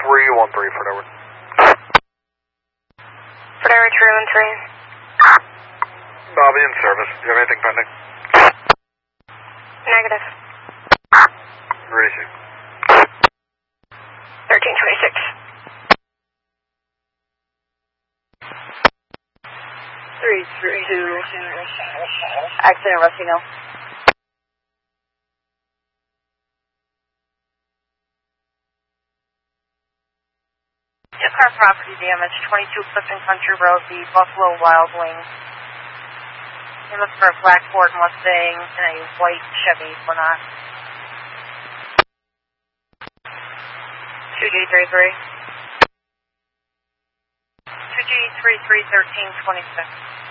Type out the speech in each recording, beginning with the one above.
313 Fort Edward. Fort Edward 313. Bobby in service. Do you have anything pending? Negative. Racing. 1326. 332. Accident, Rustino. Car property damage, 22 Clifton Country Road, the Buffalo Wild Wings. You're looking for a black Ford Mustang and a white Chevy Equinox. 2G33. 2G331326.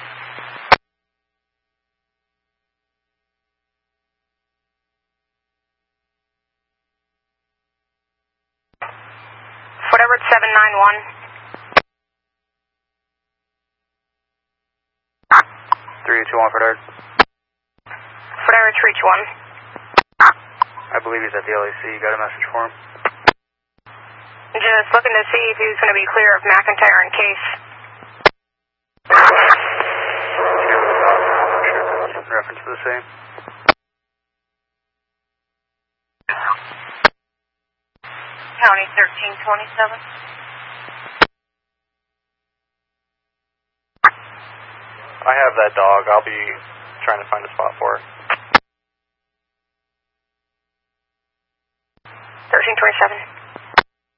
Fort Edward 791. 321 Fort Edward. Fort Edward 321. I believe he's at the LAC. You got a message for him? Just looking to see if he was going to be clear of McIntyre and Case. In reference to the same. County 1327. I have that dog. I'll be trying to find a spot for it. 1327.